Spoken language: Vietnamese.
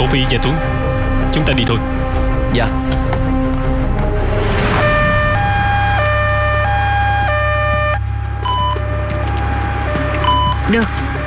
Phi và Tuấn, chúng ta đi thôi. Dạ. Được.